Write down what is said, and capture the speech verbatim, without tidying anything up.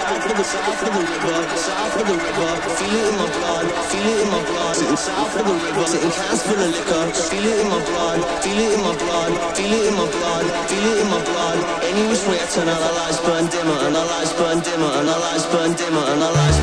of the south of the river, south of the river. Feel it in my blood, feel it in my blood. Sitting south of the river, sitting cans full of liquor. Feel it in my blood, feel it in my blood, feel it in my blood, feel it in my blood. Any which way I turn out, our lights burn dimmer, and our lights burn dimmer, and our lights burn dimmer, and our lights.